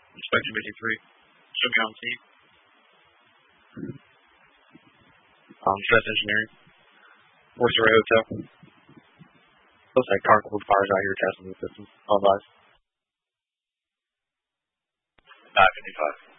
Spectrum 53. Show me on scene. Stress Engineering. Works Ray Hotel. Looks like Carnival Fires out here testing the system. All advised. 555.